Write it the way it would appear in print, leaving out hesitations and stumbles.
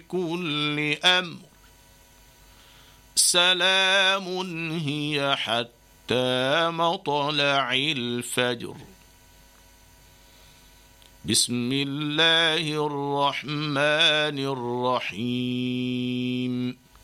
كل أمر سلام هي حتى مطلع الفجر. بسم الله الرحمن الرحيم.